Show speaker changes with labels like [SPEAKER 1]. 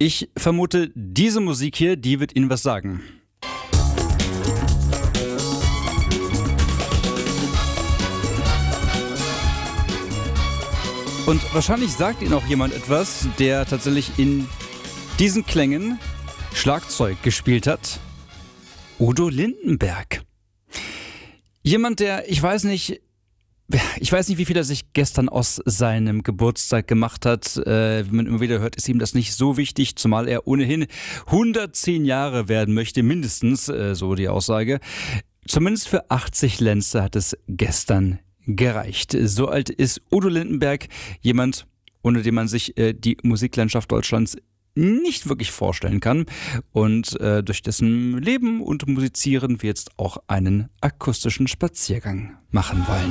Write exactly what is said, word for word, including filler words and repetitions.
[SPEAKER 1] Ich vermute, diese Musik hier, die wird Ihnen was sagen. Und wahrscheinlich sagt Ihnen auch jemand etwas, der tatsächlich in diesen Klängen Schlagzeug gespielt hat. Udo Lindenberg. Jemand, der, ich weiß nicht, ich weiß nicht, wie viel er sich gestern aus seinem Geburtstag gemacht hat. Äh, wie man immer wieder hört, ist ihm das nicht so wichtig, zumal er ohnehin hundertzehn Jahre werden möchte, mindestens, äh, so die Aussage. Zumindest für achtzig Lenze hat es gestern gereicht. So alt ist Udo Lindenberg, jemand, ohne den man sich äh, die Musiklandschaft Deutschlands nicht wirklich vorstellen kann und äh, durch dessen Leben und Musizieren wir jetzt auch einen akustischen Spaziergang machen wollen.